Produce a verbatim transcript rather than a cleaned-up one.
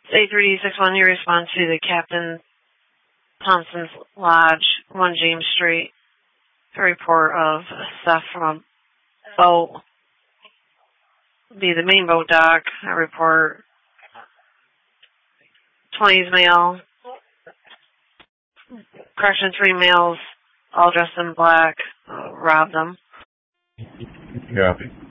eight three six one, you respond to the Captain Thompson's Lodge, one James Street. A report of stuff from a boat. Be the main boat dock. A report. twenties male. Correction, three males, all dressed in black. Uh, robbed them. Copy.